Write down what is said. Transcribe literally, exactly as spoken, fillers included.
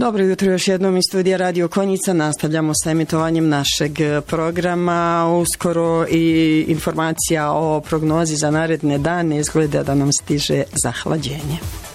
Dobro jutro još jednom iz studija Radio Konjica. Nastavljamo sa emitovanjem našeg programa. Uskoro i informacija o prognozi za naredne dane. Izgleda da nam stiže zahlađenje.